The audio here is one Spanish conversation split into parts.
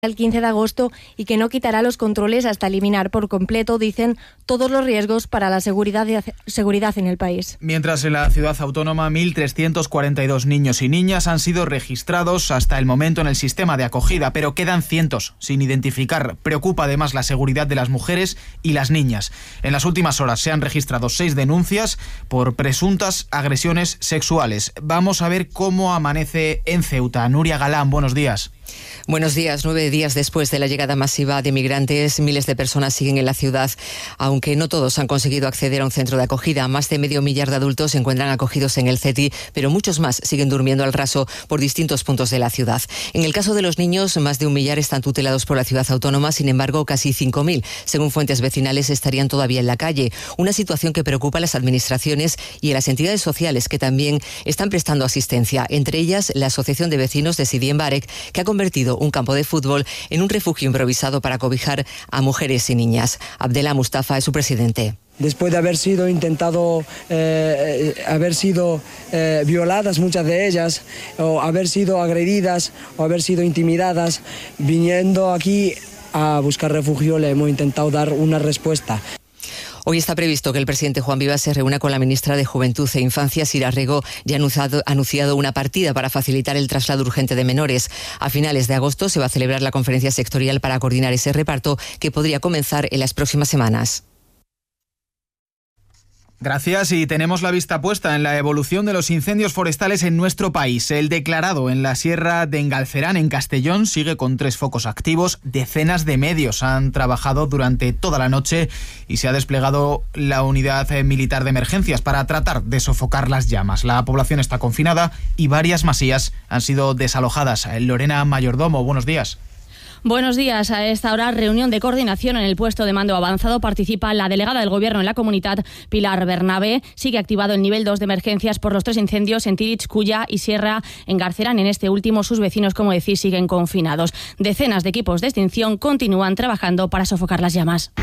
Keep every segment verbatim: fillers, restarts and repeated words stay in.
el quince de agosto y que no quitará los controles hasta eliminar por completo, dicen, todos los riesgos para la seguridad, de, seguridad en el país. Mientras en la ciudad autónoma mil trescientos cuarenta y dos niños y niñas han sido registrados hasta el momento en el sistema de acogida, pero quedan cientos sin identificar. Preocupa además la seguridad de las mujeres y las niñas. En las últimas horas se han registrado seis denuncias por presuntas agresiones sexuales. Vamos a ver cómo amanece en Ceuta. Nuria Galán, buenos días. Buenos días. Nueve días después de la llegada masiva de migrantes, miles de personas siguen en la ciudad, aunque no todos han conseguido acceder a un centro de acogida. Más de medio millar de adultos se encuentran acogidos en el CETI, pero muchos más siguen durmiendo al raso por distintos puntos de la ciudad. En el caso de los niños, más de un millar están tutelados por la ciudad autónoma, sin embargo, casi cinco mil, según fuentes vecinales, estarían todavía en la calle. Una situación que preocupa a las administraciones y a las entidades sociales que también están prestando asistencia, entre ellas la Asociación de Vecinos de Sidi Mbarek, que ha convertido un campo de fútbol en un refugio improvisado para cobijar a mujeres y niñas. Abdellah Mustafa es su presidente. Después de haber sido intentado, eh, haber sido eh, violadas muchas de ellas, o haber sido agredidas, o haber sido intimidadas, viniendo aquí a buscar refugio le hemos intentado dar una respuesta. Hoy está previsto que el presidente Juan Vivas se reúna con la ministra de Juventud e Infancia, Sira Rego, y ha anunciado, anunciado una partida para facilitar el traslado urgente de menores. A finales de agosto se va a celebrar la conferencia sectorial para coordinar ese reparto, que podría comenzar en las próximas semanas. Gracias, y tenemos la vista puesta en la evolución de los incendios forestales en nuestro país. El declarado en la Sierra de Engalcerán, en Castellón, sigue con tres focos activos. Decenas de medios han trabajado durante toda la noche y se ha desplegado la unidad militar de emergencias para tratar de sofocar las llamas. La población está confinada y varias masías han sido desalojadas. Lorena Mayordomo, buenos días. Buenos días. A esta hora, reunión de coordinación en el puesto de mando avanzado. Participa la delegada del Gobierno en la comunidad, Pilar Bernabé. Sigue activado el nivel dos de emergencias por los tres incendios en Tirich, Culla y Sierra Engalcerán. En este último, sus vecinos, como decís, siguen confinados. Decenas de equipos de extinción continúan trabajando para sofocar las llamas.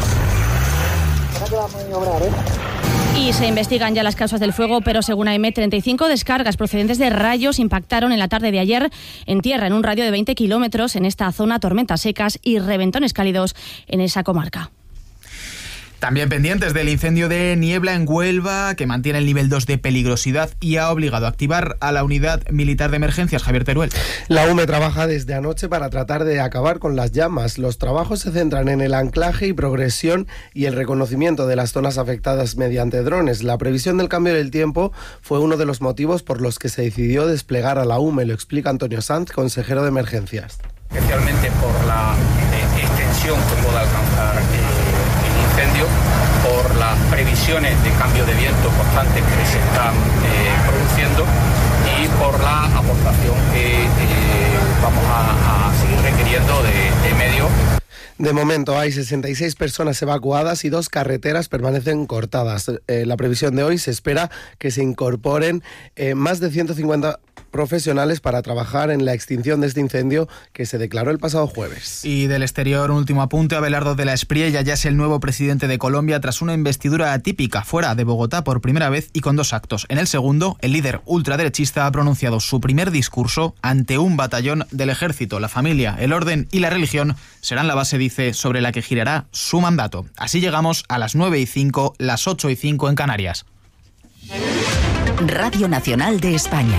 Y se investigan ya las causas del fuego, pero según A M, treinta y cinco descargas procedentes de rayos impactaron en la tarde de ayer en tierra, en un radio de veinte kilómetros en esta zona, tormentas secas y reventones cálidos en esa comarca. También pendientes del incendio de Niebla en Huelva, que mantiene el nivel dos de peligrosidad y ha obligado a activar a la unidad militar de emergencias. Javier Teruel. La U M E trabaja desde anoche para tratar de acabar con las llamas. Los trabajos se centran en el anclaje y progresión y el reconocimiento de las zonas afectadas mediante drones. La previsión del cambio del tiempo fue uno de los motivos por los que se decidió desplegar a la U M E, lo explica Antonio Sanz, consejero de emergencias. Especialmente por la eh, extensión que pueda alcanzar eh, incendio, por las previsiones de cambio de viento constantes que se están eh, produciendo y por la aportación que eh, vamos a, a seguir requiriendo de, de medios. De momento hay sesenta y seis personas evacuadas y dos carreteras permanecen cortadas. Eh, la previsión de hoy se espera que se incorporen eh, más de ciento cincuenta profesionales para trabajar en la extinción de este incendio que se declaró el pasado jueves. Y del exterior, un último apunte. Abelardo de la Espriella ya es el nuevo presidente de Colombia tras una investidura atípica fuera de Bogotá por primera vez y con dos actos. En el segundo, el líder ultraderechista ha pronunciado su primer discurso ante un batallón del ejército. La familia, el orden y la religión serán la base, dice, sobre la que girará su mandato. Así llegamos a las nueve y cinco, las ocho y cinco en Canarias. Radio Nacional de España.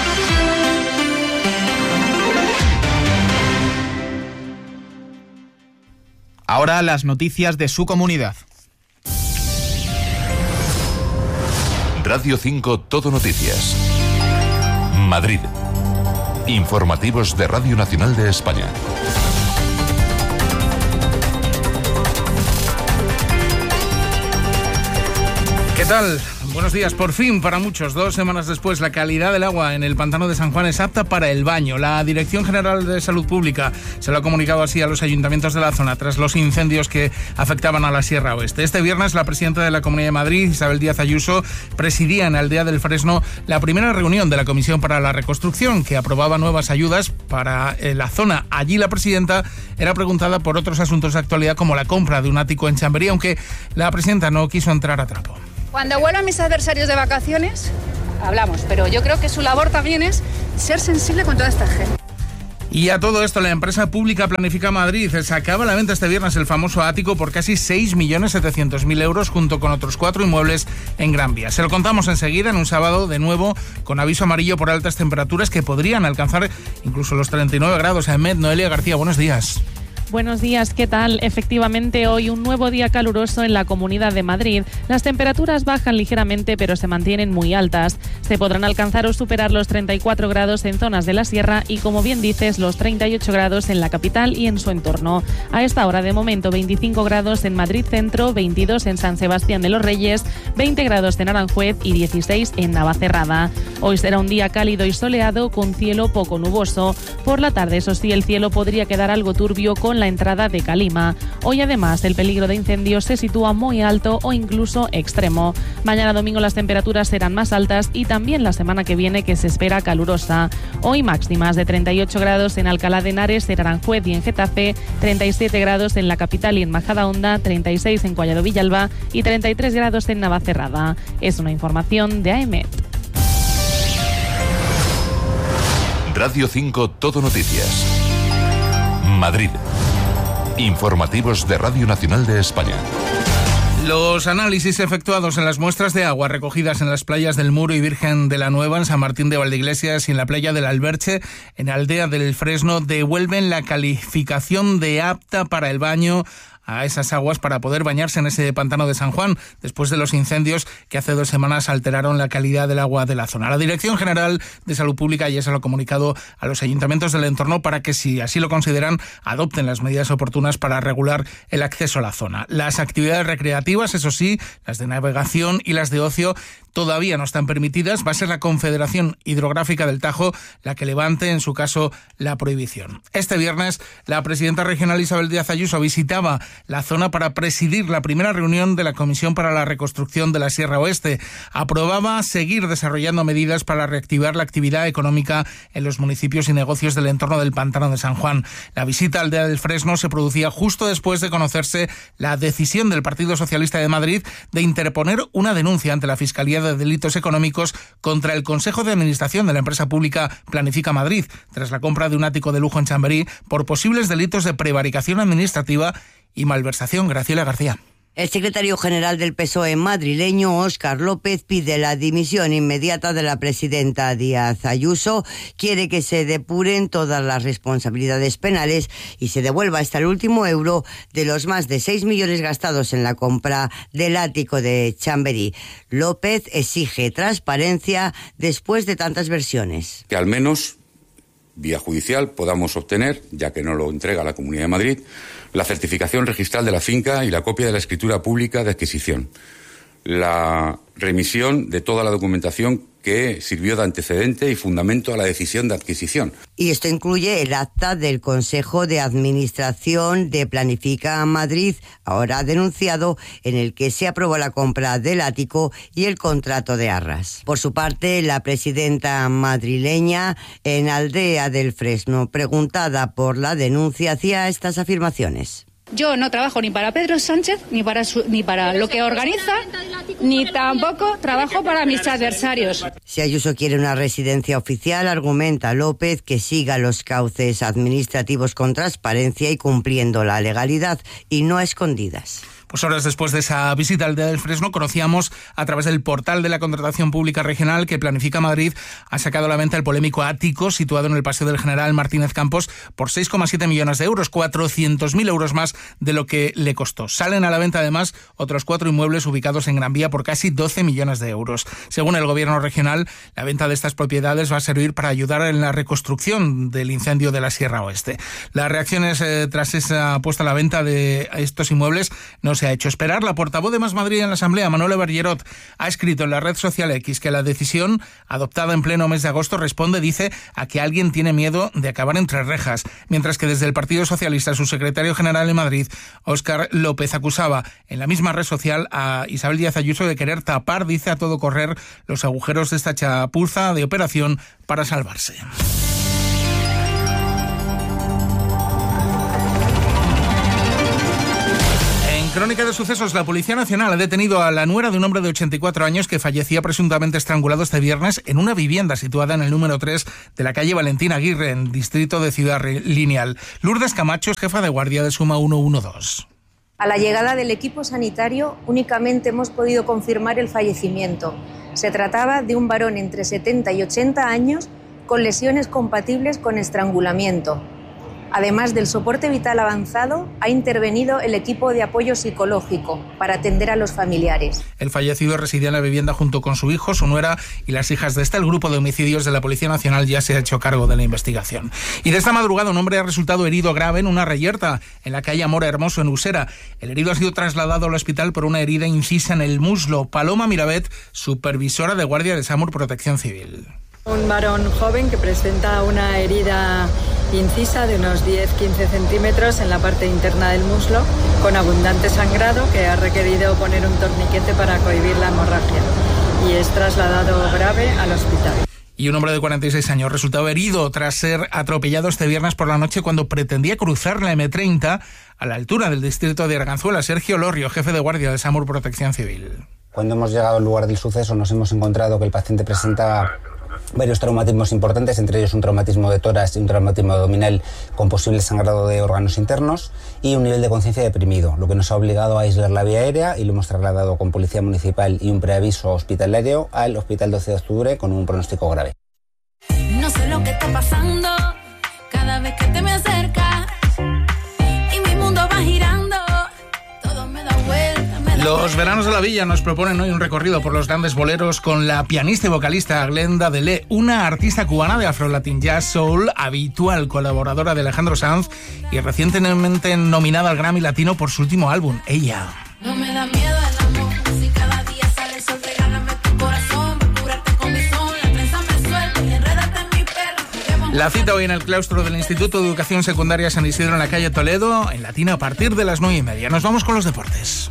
Ahora las noticias de su comunidad. Radio cinco Todo Noticias. Madrid. Informativos de Radio Nacional de España. ¿Qué tal? Buenos días. Por fin, para muchos, dos semanas después, la calidad del agua en el pantano de San Juan es apta para el baño. La Dirección General de Salud Pública se lo ha comunicado así a los ayuntamientos de la zona tras los incendios que afectaban a la Sierra Oeste. Este viernes, la presidenta de la Comunidad de Madrid, Isabel Díaz Ayuso, presidía en Aldea del Fresno la primera reunión de la Comisión para la Reconstrucción, que aprobaba nuevas ayudas para la zona. Allí la presidenta era preguntada por otros asuntos de actualidad, como la compra de un ático en Chamberí, aunque la presidenta no quiso entrar a trapo. Cuando vuelvan mis adversarios de vacaciones, hablamos, pero yo creo que su labor también es ser sensible con toda esta gente. Y a todo esto, la empresa pública Planifica Madrid sacaba a la venta este viernes el famoso ático por casi seis millones setecientos mil euros junto con otros cuatro inmuebles en Gran Vía. Se lo contamos enseguida en un sábado de nuevo con aviso amarillo por altas temperaturas que podrían alcanzar incluso los treinta y nueve grados. En Med, Noelia García, buenos días. Buenos días, ¿qué tal? Efectivamente, hoy un nuevo día caluroso en la Comunidad de Madrid. Las temperaturas bajan ligeramente, pero se mantienen muy altas. Se podrán alcanzar o superar los treinta y cuatro grados en zonas de la sierra y, como bien dices, los treinta y ocho grados en la capital y en su entorno. A esta hora, de momento, veinticinco grados en Madrid Centro, veintidós en San Sebastián de los Reyes, veinte grados en Aranjuez y dieciséis en Navacerrada. Hoy será un día cálido y soleado con cielo poco nuboso. Por la tarde, eso sí, el cielo podría quedar algo turbio con la entrada de calima. Hoy además el peligro de incendios se sitúa muy alto o incluso extremo. Mañana domingo las temperaturas serán más altas y también la semana que viene, que se espera calurosa. Hoy máximas de treinta y ocho grados en Alcalá de Henares, en Aranjuez y en Getafe, treinta y siete grados en la capital y en Majadahonda, treinta y seis en Collado Villalba y treinta y tres grados en Navacerrada. Es una información de A E M E T. Radio cinco Todo Noticias. Madrid. Informativos de Radio Nacional de España. Los análisis efectuados en las muestras de agua recogidas en las playas del Muro y Virgen de la Nueva, en San Martín de Valdeiglesias y en la playa del Alberche, en Aldea del Fresno, devuelven la calificación de apta para el baño a esas aguas para poder bañarse en ese pantano de San Juan, después de los incendios que hace dos semanas alteraron la calidad del agua de la zona. La Dirección General de Salud Pública ya se lo ha comunicado a los ayuntamientos del entorno para que, si así lo consideran, adopten las medidas oportunas para regular el acceso a la zona. Las actividades recreativas, eso sí, las de navegación y las de ocio, todavía no están permitidas. Va a ser la Confederación Hidrográfica del Tajo la que levante, en su caso, la prohibición. Este viernes, la presidenta regional Isabel Díaz Ayuso visitaba la zona para presidir la primera reunión de la Comisión para la Reconstrucción de la Sierra Oeste. Aprobaba seguir desarrollando medidas para reactivar la actividad económica en los municipios y negocios del entorno del pantano de San Juan. La visita a Aldea del Fresno se producía justo después de conocerse la decisión del Partido Socialista de Madrid de interponer una denuncia ante la Fiscalía de Delitos Económicos contra el Consejo de Administración de la empresa pública Planifica Madrid, tras la compra de un ático de lujo en Chamberí, por posibles delitos de prevaricación administrativa y malversación. Graciela García. El secretario general del P S O E madrileño, Óscar López, pide la dimisión inmediata de la presidenta Díaz Ayuso, quiere que se depuren todas las responsabilidades penales y se devuelva hasta el último euro de los más de seis millones gastados en la compra del ático de Chamberí. López exige transparencia después de tantas versiones. Que al menos, vía judicial, podamos obtener, ya que no lo entrega la Comunidad de Madrid, la certificación registral de la finca y la copia de la escritura pública de adquisición, la remisión de toda la documentación que sirvió de antecedente y fundamento a la decisión de adquisición. Y esto incluye el acta del Consejo de Administración de Planifica Madrid, ahora denunciado, en el que se aprobó la compra del ático y el contrato de arras. Por su parte, la presidenta madrileña, en Aldea del Fresno, preguntada por la denuncia, hacía estas afirmaciones. Yo no trabajo ni para Pedro Sánchez, ni para, su, ni para lo que organiza, ni tampoco trabajo para mis adversarios. Si Ayuso quiere una residencia oficial, argumenta López que siga los cauces administrativos con transparencia y cumpliendo la legalidad y no a escondidas. Pues horas después de esa visita al Aldea del Fresno, conocíamos a través del portal de la Contratación Pública Regional que Planifica Madrid ha sacado a la venta el polémico ático situado en el Paseo del General Martínez Campos por seis coma siete millones de euros, cuatrocientos mil euros más de lo que le costó. Salen a la venta además otros cuatro inmuebles ubicados en Gran Vía por casi doce millones de euros. Según el Gobierno regional, la venta de estas propiedades va a servir para ayudar en la reconstrucción del incendio de la Sierra Oeste. Las reacciones eh, tras esa puesta a la venta de estos inmuebles no se ha hecho esperar. La portavoz de Más Madrid en la Asamblea, Manuela Bergerot, ha escrito en la red social X que la decisión adoptada en pleno mes de agosto responde, dice, a que alguien tiene miedo de acabar entre rejas, mientras que desde el Partido Socialista su secretario general en Madrid, Óscar López, acusaba en la misma red social a Isabel Díaz Ayuso de querer tapar, dice, a todo correr los agujeros de esta chapuza de operación para salvarse. crónica de sucesos, la Policía Nacional ha detenido a la nuera de un hombre de ochenta y cuatro años que fallecía presuntamente estrangulado este viernes en una vivienda situada en el número tres de la calle Valentín Aguirre, en distrito de Ciudad Lineal. Lourdes Camacho es jefa de guardia de Suma ciento doce. A la llegada del equipo sanitario únicamente hemos podido confirmar el fallecimiento. Se trataba de un varón entre setenta y ochenta años con lesiones compatibles con estrangulamiento. Además del soporte vital avanzado, ha intervenido el equipo de apoyo psicológico para atender a los familiares. El fallecido residía en la vivienda junto con su hijo, su nuera y las hijas de este. El grupo de homicidios de la Policía Nacional ya se ha hecho cargo de la investigación. Y de esta madrugada un hombre ha resultado herido grave en una reyerta en la calle Amor Hermoso, en Usera. El herido ha sido trasladado al hospital por una herida incisa en el muslo. Paloma Mirabet, supervisora de guardia de SAMUR Protección Civil. Un varón joven que presenta una herida incisa de unos diez a quince centímetros en la parte interna del muslo, con abundante sangrado, que ha requerido poner un torniquete para cohibir la hemorragia, y es trasladado grave al hospital. Y un hombre de cuarenta y seis años resultado herido tras ser atropellado este viernes por la noche cuando pretendía cruzar la eme treinta a la altura del distrito de Arganzuela. Sergio Lorrio, jefe de guardia de SAMUR Protección Civil. Cuando hemos llegado al lugar del suceso nos hemos encontrado que el paciente presentaba varios traumatismos importantes, entre ellos un traumatismo de tórax y un traumatismo abdominal con posible sangrado de órganos internos y un nivel de conciencia deprimido, lo que nos ha obligado a aislar la vía aérea y lo hemos trasladado con policía municipal y un preaviso hospitalario al Hospital doce de Octubre con un pronóstico grave. No sé lo que está pasando cada vez que te me acercas y mi mundo va girando, todo me da vuelta. Los Veranos de la Villa nos proponen hoy un recorrido por los grandes boleros con la pianista y vocalista Glenda Delé, una artista cubana de Afro Latin Jazz Soul, habitual colaboradora de Alejandro Sanz y recientemente nominada al Grammy Latino por su último álbum, Ella. No me da miedo el amor, si cada día sale el sol, regálame tu corazón, cúrate con mi sol, la trenza me suelta y enrédate en mi perro. La cita hoy en el claustro del Instituto de Educación Secundaria San Isidro en la calle Toledo, en Latina, a partir de las nueve y media. Nos vamos con los deportes.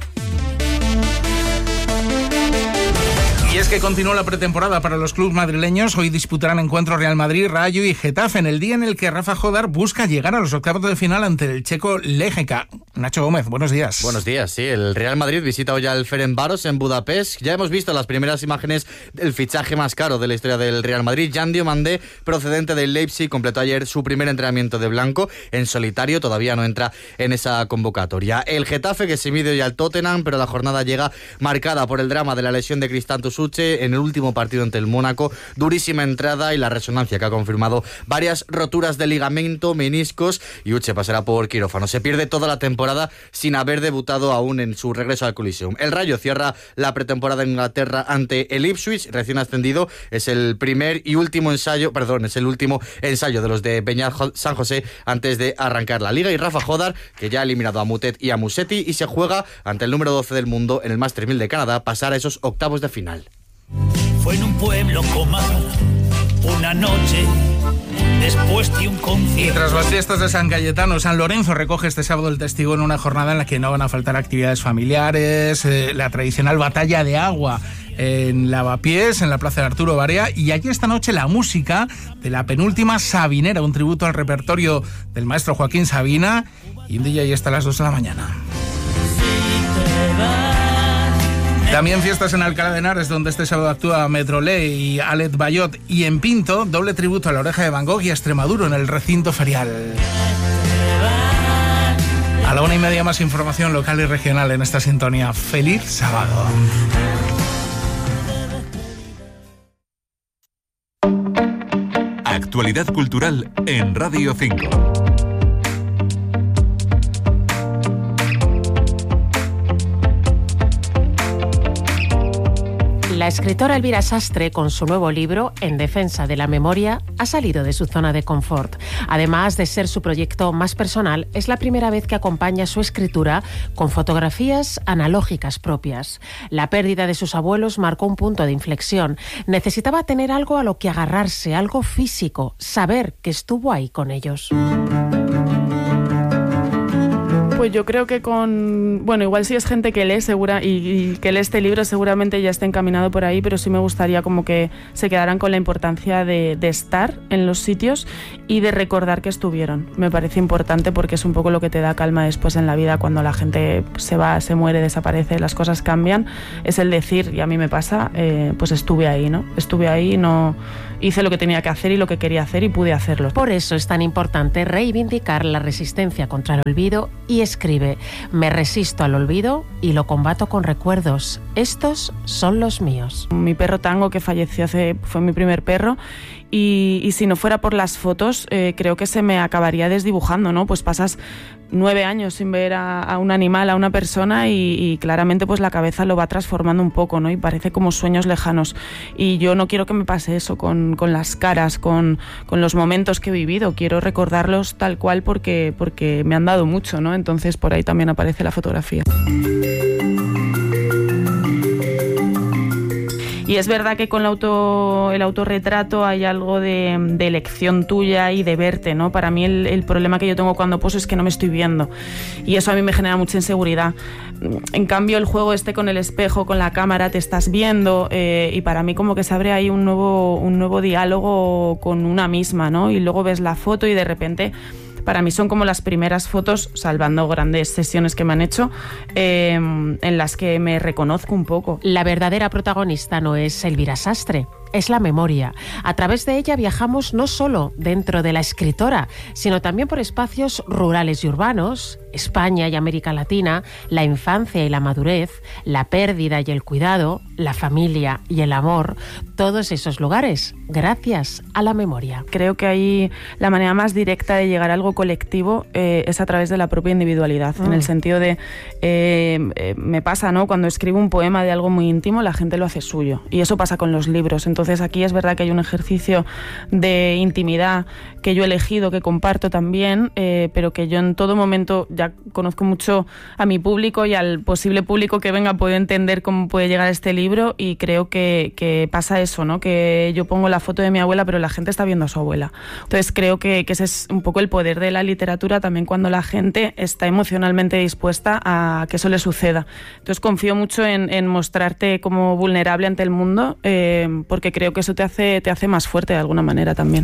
Y es que continúa la pretemporada para los clubes madrileños. Hoy disputarán encuentros Real Madrid, Rayo y Getafe en el día en el que Rafa Jodar busca llegar a los octavos de final ante el checo Lejeka. Nacho Gómez, buenos días. Buenos días, sí. El Real Madrid visita hoy al Ferencváros en Budapest. Ya hemos visto las primeras imágenes del fichaje más caro de la historia del Real Madrid. Jan Diomandé, procedente del Leipzig, completó ayer su primer entrenamiento de blanco en solitario. Todavía no entra en esa convocatoria. El Getafe, que se mide hoy al Tottenham, pero la jornada llega marcada por el drama de la lesión de Kristantus Uche en el último partido ante el Mónaco. Durísima entrada y la resonancia que ha confirmado varias roturas de ligamento, meniscos, y Uche pasará por quirófano. Se pierde toda la temporada sin haber debutado aún en su regreso al Coliseum. El Rayo cierra la pretemporada en Inglaterra ante el Ipswich, recién ascendido. Es el primer y último ensayo, perdón, es el último ensayo de los de Beñat San José antes de arrancar la Liga. Y Rafa Jodar, que ya ha eliminado a Mutet y a Musetti y se juega ante el número doce del mundo en el Masters mil de Canadá pasar a esos octavos de final. Fue en un pueblo comar una noche después de un concierto. Y tras las fiestas de San Cayetano, San Lorenzo recoge este sábado el testigo en una jornada en la que no van a faltar actividades familiares, eh, la tradicional batalla de agua en Lavapiés, en la plaza de Arturo Barea, y allí esta noche la música de la penúltima Sabinera, un tributo al repertorio del maestro Joaquín Sabina, y un D J hasta las dos de la mañana. También fiestas en Alcalá de Henares, donde este sábado actúa Metrolé y Alet Bayot, y en Pinto, doble tributo a La Oreja de Van Gogh y a Extremaduro en el recinto ferial. A la una y media más información local y regional en esta sintonía. ¡Feliz sábado! Actualidad cultural en Radio cinco. La escritora Elvira Sastre, con su nuevo libro, En defensa de la memoria, ha salido de su zona de confort. Además de ser su proyecto más personal, es la primera vez que acompaña su escritura con fotografías analógicas propias. La pérdida de sus abuelos marcó un punto de inflexión. Necesitaba tener algo a lo que agarrarse, algo físico, saber que estuvo ahí con ellos. Pues yo creo que con... Bueno, igual si es gente que lee segura y, y que lee este libro seguramente ya está encaminado por ahí, pero sí me gustaría como que se quedaran con la importancia de, de estar en los sitios y de recordar que estuvieron. Me parece importante porque es un poco lo que te da calma después en la vida cuando la gente se va, se muere, desaparece, las cosas cambian. Es el decir, y a mí me pasa, eh, pues estuve ahí, ¿no? Estuve ahí, no hice lo que tenía que hacer y lo que quería hacer y pude hacerlo. Por eso es tan importante reivindicar la resistencia contra el olvido y escribe: me resisto al olvido y lo combato con recuerdos. Estos son los míos. Mi perro Tango, que falleció hace, fue mi primer perro, y, y si no fuera por las fotos, eh, creo que se me acabaría desdibujando, ¿no? Pues pasas nueve años sin ver a, a un animal, a una persona, y, y claramente pues la cabeza lo va transformando un poco, ¿no? Y parece como sueños lejanos. Y yo no quiero que me pase eso con, con las caras, con, con los momentos que he vivido. Quiero recordarlos tal cual porque, porque me han dado mucho, ¿no? Entonces por ahí también aparece la fotografía. Y es verdad que con el, auto, el autorretrato hay algo de, de elección tuya y de verte, ¿no? Para mí el, el problema que yo tengo cuando poso es que no me estoy viendo. Y eso a mí me genera mucha inseguridad. En cambio, el juego este con el espejo, con la cámara, te estás viendo, eh, y para mí como que se abre ahí un nuevo, un nuevo diálogo con una misma, ¿no? Y luego ves la foto y de repente... Para mí son como las primeras fotos, salvando grandes sesiones que me han hecho, eh, en las que me reconozco un poco. La verdadera protagonista no es Elvira Sastre, es la memoria. A través de ella viajamos no solo dentro de la escritora, sino también por espacios rurales y urbanos, España y América Latina, la infancia y la madurez, la pérdida y el cuidado, la familia y el amor, todos esos lugares, gracias a la memoria. Creo que ahí la manera más directa de llegar a algo colectivo eh, es a través de la propia individualidad, mm. en el sentido de, eh, eh, me pasa, ¿no? Cuando escribo un poema de algo muy íntimo, la gente lo hace suyo, y eso pasa con los libros. Entonces aquí es verdad que hay un ejercicio de intimidad que yo he elegido, que comparto también, eh, pero que yo en todo momento ya conozco mucho a mi público y al posible público que venga puede entender cómo puede llegar a este libro, y creo que, que pasa eso, ¿no? Que yo pongo la foto de mi abuela, pero la gente está viendo a su abuela. Entonces creo que, que ese es un poco el poder de la literatura también, cuando la gente está emocionalmente dispuesta a que eso le suceda. Entonces confío mucho en, en mostrarte como vulnerable ante el mundo, eh, porque creo que eso te hace, te hace más fuerte de alguna manera también.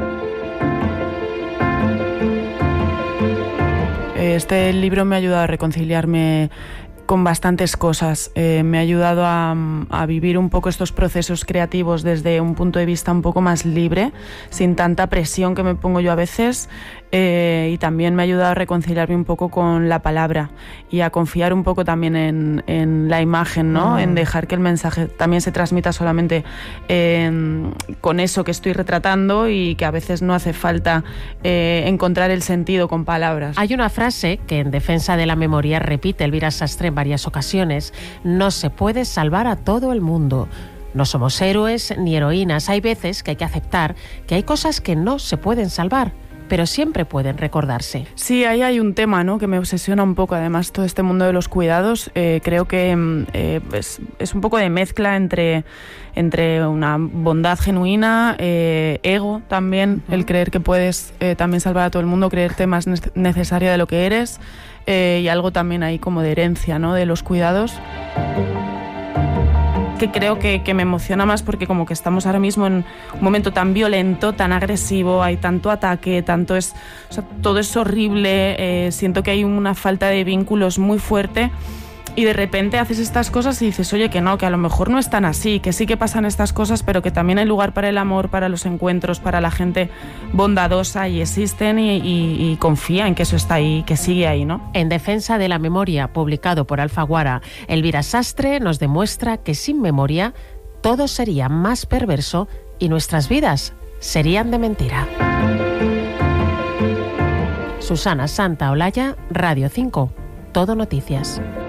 Este libro me ha ayudado a reconciliarme con bastantes cosas. Eh, me ha ayudado a, a vivir un poco estos procesos creativos desde un punto de vista un poco más libre, sin tanta presión que me pongo yo a veces, eh, y también me ha ayudado a reconciliarme un poco con la palabra y a confiar un poco también en, en la imagen, ¿no? Mm. En dejar que el mensaje también se transmita solamente eh, con eso que estoy retratando, y que a veces no hace falta eh, encontrar el sentido con palabras. Hay una frase que en defensa de la memoria repite Elvira Sastre en varias ocasiones: no se puede salvar a todo el mundo. No somos héroes ni heroínas. Hay veces que hay que aceptar que hay cosas que no se pueden salvar, pero siempre pueden recordarse. Sí, ahí hay un tema, ¿no?, que me obsesiona un poco. Además, todo este mundo de los cuidados, eh, creo que eh, es, es un poco de mezcla entre, entre una bondad genuina, eh, ego también, uh-huh. el creer que puedes eh, también salvar a todo el mundo, creerte más ne- necesaria de lo que eres, eh, y algo también ahí como de herencia, ¿no?, de los cuidados, que creo que, que me emociona más porque como que estamos ahora mismo en un momento tan violento, tan agresivo, hay tanto ataque, tanto es, o sea, todo es horrible, eh, siento que hay una falta de vínculos muy fuerte, y de repente haces estas cosas y dices, oye, que no, que a lo mejor no es tan así, que sí que pasan estas cosas, pero que también hay lugar para el amor, para los encuentros, para la gente bondadosa, y existen, y, y, y confía en que eso está ahí, que sigue ahí, ¿no? En defensa de la memoria, publicado por Alfaguara, Elvira Sastre nos demuestra que sin memoria todo sería más perverso y nuestras vidas serían de mentira. Susana Santaolalla, Radio cinco, Todo Noticias.